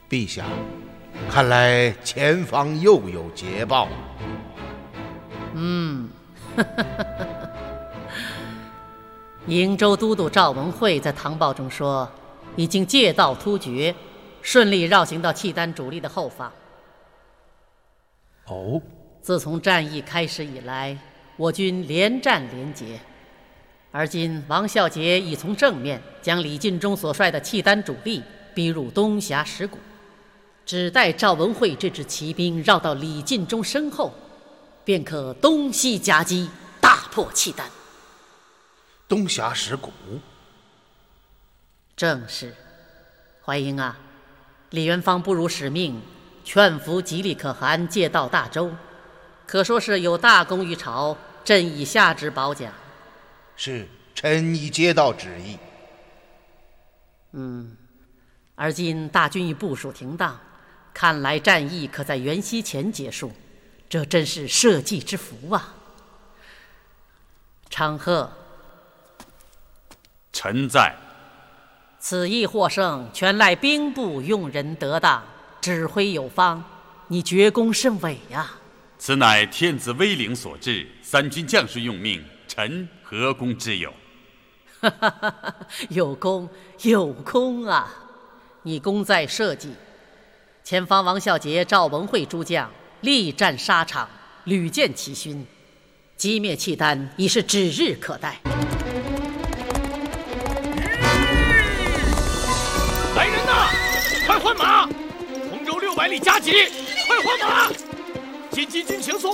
陛下，看来前方又有捷报。 瀛州都督赵文惠在唐报中说，已经借道突厥，顺利绕行到契丹主力的后方。 哦， 自从战役开始以来，我军连战连捷，而今王孝杰已从正面将李尽忠所率的契丹主力逼入东峡石谷，只待赵文惠这支骑兵绕到李尽忠身后，便可东西夹击，大破契丹。 东峡石谷？ 正是。淮英啊，李元芳不辱使命，劝服吉利可汗借道大周，可说是有大功于朝，朕已下旨褒奖。 是，臣已接到旨意。 而今大军已部署停当，看来战役可在元夕前结束，这真是社稷之福啊！昌贺， 臣在。 此役获胜，全赖兵部用人得当，指挥有方，你绝功甚伟呀！ 此乃天子威灵所致，三军将士用命，臣何功之有？ 有功有功啊！你功在社稷，前方王孝杰、赵文惠诸将力战沙场，屡见奇勋，击灭契丹已是指日可待。 来人呐，快换马！同州600里加急，快换马！紧急军情送